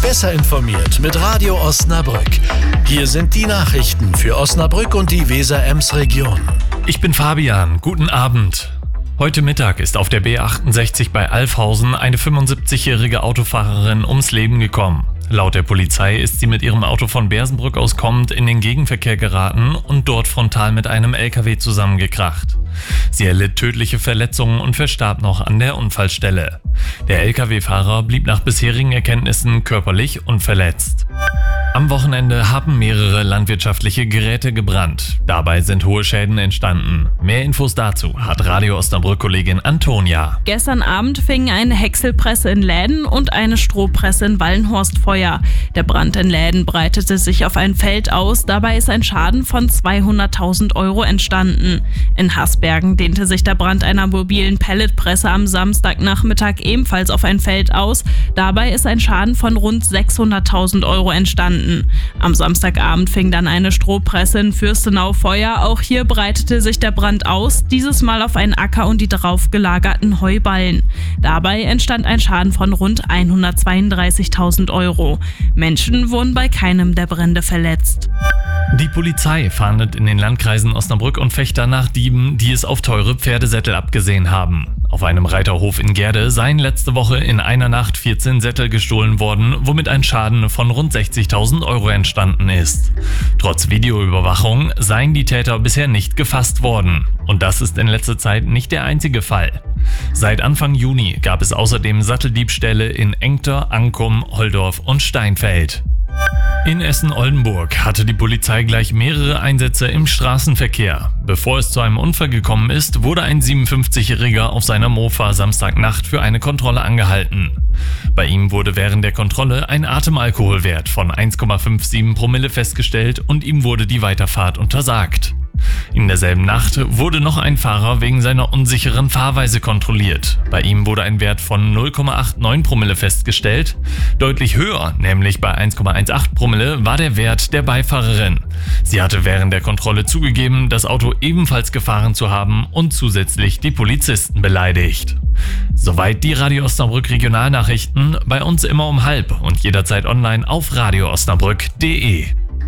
Besser informiert mit Radio Osnabrück. Hier sind die Nachrichten für Osnabrück und die Weser-Ems-Region. Ich bin Fabian, guten Abend. Heute Mittag ist auf der B68 bei Alfhausen eine 75-jährige Autofahrerin ums Leben gekommen. Laut der Polizei ist sie mit ihrem Auto von Bersenbrück aus kommend in den Gegenverkehr geraten und dort frontal mit einem LKW zusammengekracht. Sie erlitt tödliche Verletzungen und verstarb noch an der Unfallstelle. Der LKW-Fahrer blieb nach bisherigen Erkenntnissen körperlich unverletzt. Am Wochenende haben mehrere landwirtschaftliche Geräte gebrannt. Dabei sind hohe Schäden entstanden. Mehr Infos dazu hat Radio Osnabrück-Kollegin Antonia. Gestern Abend fingen eine Häckselpresse in Läden und eine Strohpresse in Wallenhorst Feuer. Der Brand in Läden breitete sich auf ein Feld aus. Dabei ist ein Schaden von 200.000 € entstanden. In Hasbergen dehnte sich der Brand einer mobilen Pelletpresse am Samstagnachmittag ebenfalls auf ein Feld aus. Dabei ist ein Schaden von rund 600.000 € entstanden. Am Samstagabend fing dann eine Strohpresse in Fürstenau Feuer. Auch hier breitete sich der Brand aus, dieses Mal auf einen Acker und die darauf gelagerten Heuballen. Dabei entstand ein Schaden von rund 132.000 €. Menschen wurden bei keinem der Brände verletzt. Die Polizei fahndet in den Landkreisen Osnabrück und Vechta nach Dieben, die es auf teure Pferdesättel abgesehen haben. Auf einem Reiterhof in Gerde seien letzte Woche in einer Nacht 14 Sättel gestohlen worden, womit ein Schaden von rund 60.000 € entstanden ist. Trotz Videoüberwachung seien die Täter bisher nicht gefasst worden. Und das ist in letzter Zeit nicht der einzige Fall. Seit Anfang Juni gab es außerdem Satteldiebstähle in Engter, Ankum, Holdorf und Steinfeld. In Essen-Oldenburg hatte die Polizei gleich mehrere Einsätze im Straßenverkehr. Bevor es zu einem Unfall gekommen ist, wurde ein 57-Jähriger auf seiner Mofa Samstagnacht für eine Kontrolle angehalten. Bei ihm wurde während der Kontrolle ein Atemalkoholwert von 1,57 Promille festgestellt und ihm wurde die Weiterfahrt untersagt. In derselben Nacht wurde noch ein Fahrer wegen seiner unsicheren Fahrweise kontrolliert. Bei ihm wurde ein Wert von 0,89 Promille festgestellt. Deutlich höher, nämlich bei 1,18 Promille, war der Wert der Beifahrerin. Sie hatte während der Kontrolle zugegeben, das Auto ebenfalls gefahren zu haben und zusätzlich die Polizisten beleidigt. Soweit die Radio Osnabrück Regionalnachrichten, bei uns immer um 12:30 und jederzeit online auf radioosnabrück.de.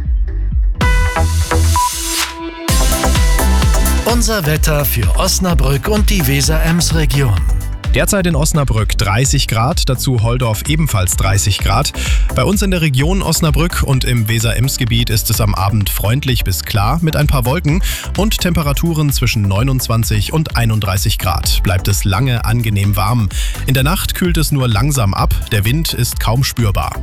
Unser Wetter für Osnabrück und die Weser-Ems-Region. Derzeit in Osnabrück 30 Grad, dazu Holdorf ebenfalls 30 Grad. Bei uns in der Region Osnabrück und im Weser-Ems-Gebiet ist es am Abend freundlich bis klar mit ein paar Wolken und Temperaturen zwischen 29 und 31 Grad. Bleibt es lange angenehm warm. In der Nacht kühlt es nur langsam ab, der Wind ist kaum spürbar.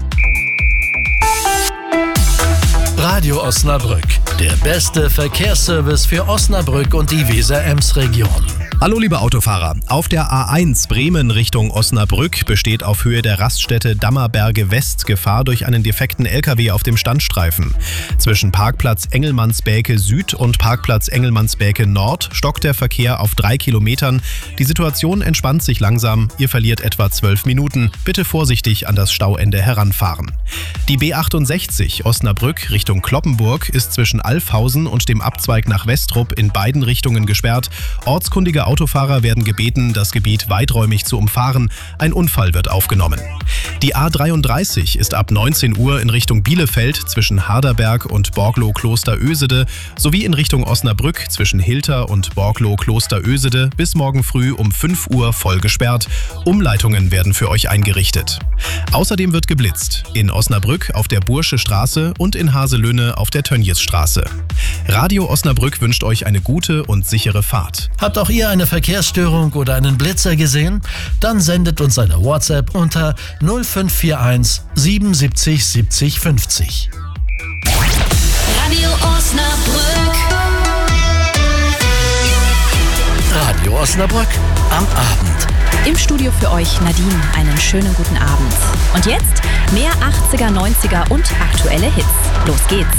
Radio Osnabrück, der beste Verkehrsservice für Osnabrück und die Weser-Ems-Region. Hallo liebe Autofahrer, auf der A1 Bremen Richtung Osnabrück besteht auf Höhe der Raststätte Dammerberge West Gefahr durch einen defekten LKW auf dem Standstreifen. Zwischen Parkplatz Engelmannsbäke Süd und Parkplatz Engelmannsbäke Nord stockt der Verkehr auf 3 Kilometern. Die Situation entspannt sich langsam, ihr verliert etwa 12 Minuten. Bitte vorsichtig an das Stauende heranfahren. Die B68 Osnabrück Richtung Cloppenburg ist zwischen Alfhausen und dem Abzweig nach Westrup in beiden Richtungen gesperrt. Ortskundige Autofahrer werden gebeten, das Gebiet weiträumig zu umfahren. Ein Unfall wird aufgenommen. Die A33 ist ab 19 Uhr in Richtung Bielefeld zwischen Harderberg und Borglo-Kloster-Ösede sowie in Richtung Osnabrück zwischen Hilter und Borglo-Kloster-Ösede bis morgen früh um 5 Uhr voll gesperrt. Umleitungen werden für euch eingerichtet. Außerdem wird geblitzt in Osnabrück auf der Bursche Straße und in Haselöhne auf der Tönniesstraße. Radio Osnabrück wünscht euch eine gute und sichere Fahrt. Habt auch ihr eine Verkehrsstörung oder einen Blitzer gesehen? Dann sendet uns eine WhatsApp unter 0541 77 70 50. Radio Osnabrück. Radio Osnabrück am Abend. Im Studio für euch Nadine. Einen schönen guten Abend. Und jetzt mehr 80er, 90er und aktuelle Hits. Los geht's.